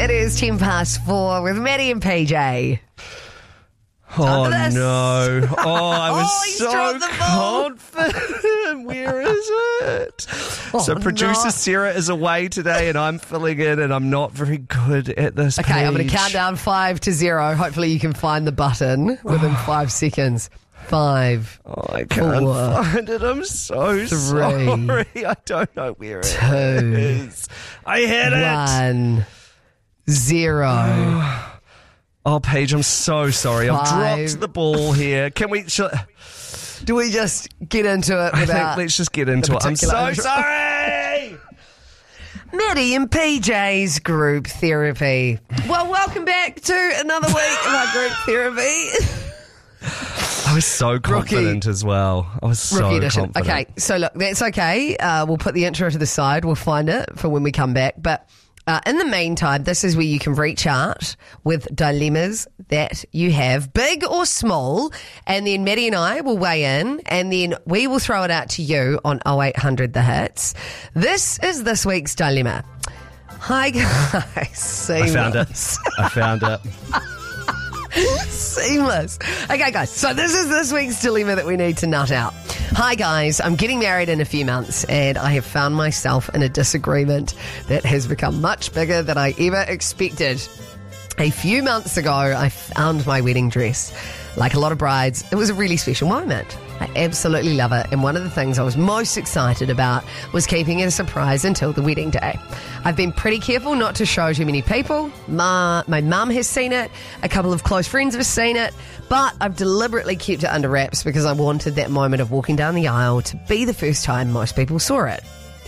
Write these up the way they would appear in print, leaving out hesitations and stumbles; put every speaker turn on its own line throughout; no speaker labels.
It is 4:10 with Maddie and PJ.
Oh, no. Oh, I was
he's
so
dropped the ball.
confident. Where is it? So producer
no.
Sarah is away today and I'm filling in and I'm not very good at this
Okay, I'm going
page.
to count down 5 to 0. Hopefully you can find the button within 5 seconds. 5.
Oh, I can't
4,
find it. I'm so
3,
sorry. I don't know where it
2,
is. I had it.
1, 0.
Oh, Paige, I'm so sorry. I've
5.
dropped the ball here. Can we...
Do we just get into it
I think
without
let's just get into it. I'm
particular
so
intro?
sorry.
Maddie and PJ's group therapy? Well, welcome back to another week of our group therapy.
I was so confident as well. I was so
Rookie edition.
confident.
Okay, so look, that's okay. We'll put the intro to the side. We'll find it for when we come back. But in the meantime, this is where you can reach out with dilemmas that you have, big or small, and then Maddie and I will weigh in, and then we will throw it out to you on 0800 The Hits. This is this week's dilemma. Hi guys.
I found it.
Seamless. Okay, guys, so this is this week's dilemma that we need to nut out. Hi, guys, I'm getting married in a few months and I have found myself in a disagreement that has become much bigger than I ever expected. A few months ago, I found my wedding dress. Like a lot of brides, it was a really special moment. I absolutely love it, and one of the things I was most excited about was keeping it a surprise until the wedding day. I've been pretty careful not to show too many people. My mum has seen it, a couple of close friends have seen it, but I've deliberately kept it under wraps because I wanted that moment of walking down the aisle to be the first time most people saw it.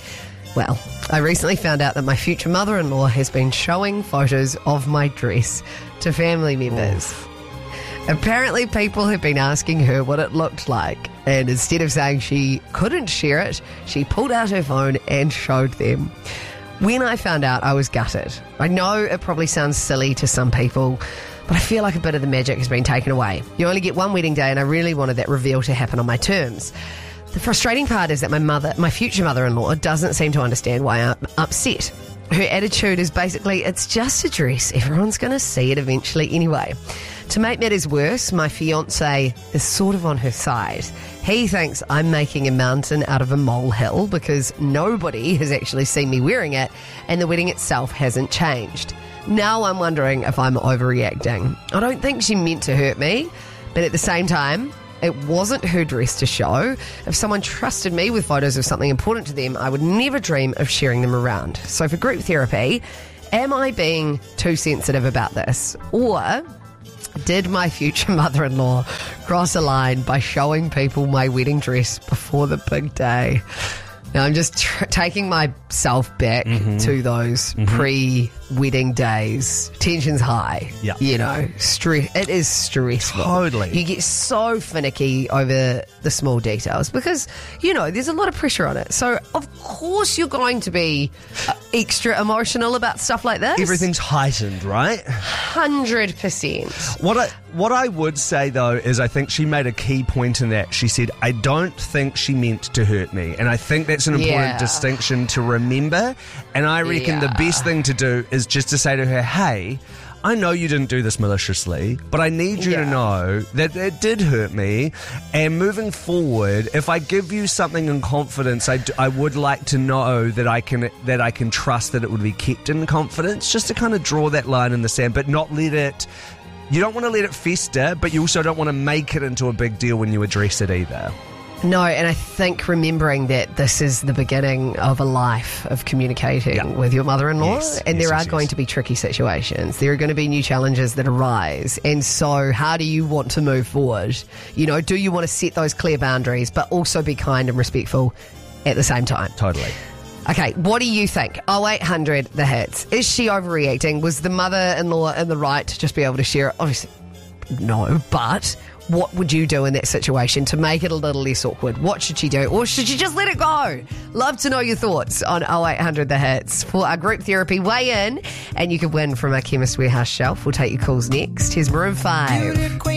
Well, I recently found out that my future mother-in-law has been showing photos of my dress to family members. Apparently, people have been asking her what it looked like, and instead of saying she couldn't share it, she pulled out her phone and showed them. When I found out, I was gutted. I know it probably sounds silly to some people, but I feel like a bit of the magic has been taken away. You only get one wedding day, and I really wanted that reveal to happen on my terms. The frustrating part is that my future mother-in-law doesn't seem to understand why I'm upset. Her attitude is basically, it's just a dress. Everyone's going to see it eventually anyway. To make matters worse, my fiancé is sort of on her side. He thinks I'm making a mountain out of a molehill because nobody has actually seen me wearing it and the wedding itself hasn't changed. Now I'm wondering if I'm overreacting. I don't think she meant to hurt me, but at the same time, it wasn't her dress to show. If someone trusted me with photos of something important to them, I would never dream of sharing them around. So for group therapy, am I being too sensitive about this? Or did my future mother-in-law cross a line by showing people my wedding dress before the big day? Now, I'm just taking myself back to those pre-wedding days. Tension's high.
Yeah.
You know, it is stressful.
Totally.
You get so finicky over the small details because, you know, there's a lot of pressure on it. So, of course, you're going to be extra emotional about stuff like this.
Everything's heightened, right?
100%.
What I would say, though, is I think she made a key point in that. She said, I don't think she meant to hurt me. And I think that's an important distinction to remember. And I reckon the best thing to do is just to say to her, hey, I know you didn't do this maliciously, but I need you to know that it did hurt me. And moving forward, if I give you something in confidence, I would like to know that I can trust that it would be kept in confidence, just to kind of draw that line in the sand, but not let it... You don't want to let it fester, but you also don't want to make it into a big deal when you address it either.
No, and I think remembering that this is the beginning of a life of communicating with your mother-in-law, and there are going to be tricky situations. There are going to be new challenges that arise. And so how do you want to move forward? You know, do you want to set those clear boundaries, but also be kind and respectful at the same time?
Totally.
Okay, what do you think? 0800 The Hits. Is she overreacting? Was the mother-in-law in the right to just be able to share it? Obviously, no, but what would you do in that situation to make it a little less awkward? What should she do? Or should she just let it go? Love to know your thoughts on 0800 The Hits. For our group therapy, weigh in and you can win from our Chemist Warehouse shelf. We'll take your calls next. Here's Maroon 5.